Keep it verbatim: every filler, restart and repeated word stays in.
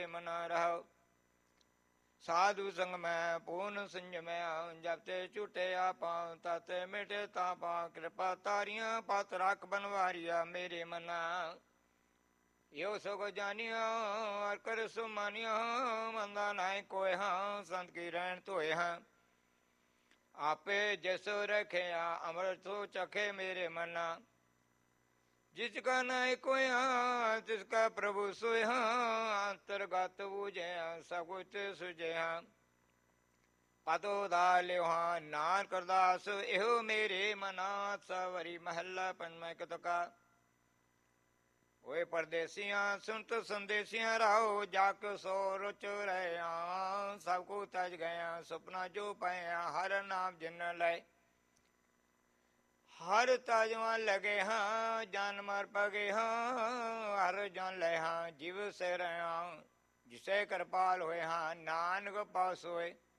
ਮਨਾ ਰਹਾਓ। ਸਾਧੂ ਸੰਗ ਮੈਂ ਪੂਰਨ ਸੰਜਮੈ ਜਬ ਤੇ ਝੂਟੇ ਆਪਾਂ ਤਤ ਮਿਟੇ ਤਾਪਾਂ ਕਿਰਪਾ ਤਾਰੀਆਂ ਪਤ ਰੱਖ ਬਨਵਾਰੀਆ ਮੇਰੇ ਮਨਾ। ਇਹੋ ਸੁਖ ਜਾਣਿਆ ਹਰ ਕਰ ਸੁਮਾਨਿਆ ਮੰਦਾ ਨਾਇ ਕੋਇ ਹਾਂ ਸੰਤ ਕੀ ਰਹਿਣ ਧੋਏ ਹਾਂ। ਆਪੇ ਜਿਸ ਰਖਿਆ ਅੰਮ੍ਰਿਤ ਸੋ ਚਖੇ ਮੇਰੇ ਮਨਾ। ਜਿਸ ਕਾ ਨਾਇ ਕੋਇਆ ਤਿਸ ਕਾ ਪ੍ਰਭੂ ਸੋਇਆ ਅੰਤਰਗਤ ਬੂਝਿਆ ਸਭ ਕੁਛ ਸੁਝਿਆ। ਪਤੋ ਦਾ ਲਿਉਹਾ ਨਾਨਕ ਅਰਦਾਸ ਇਹੋ ਮੇਰੇ ਮਨਾ। ਸਵਰੀ ਮਹੱਲਾ ਪੰਜਵਾਂ ਕਤਕਾ। ਓਏ ਪਰਦੇਸੀਆਂ ਸੁਣਤ ਸੰਦੇਸੀਆਂ ਰਾਓ ਜਾਕ ਸੋ ਰੁਚ ਰਹਿਆ। ਸਭ ਕੋ ਤਜ ਗਿਆ ਸੁਪਨਾ ਜੋ ਪਾਇਆ ਹਰ ਨਾਮ ਜਿਨ ਲੈ। ਹਰ ਤਜਵਾ ਲਗੇ ਹਾਂ ਜਨ ਮਰ ਪਗੇ ਹਾਂ ਹਰ ਜਨ ਲੈ ਹਾਂ ਜਿਵ ਸੇ ਰਹਾ। ਜਿਸੇ ਕਿਰਪਾਲ ਹੋਏ ਹਾਂ ਨਾਨਕ ਪਾਸ ਹੋਏ।